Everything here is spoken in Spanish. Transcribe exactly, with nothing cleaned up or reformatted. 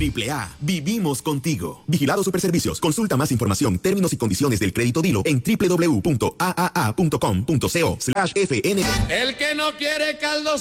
Triple A, vivimos contigo. Vigilado Superservicios. Consulta más información, términos y condiciones del crédito Dilo en doble u doble u doble u punto a a a punto com punto co slash F N. El que no quiere caldo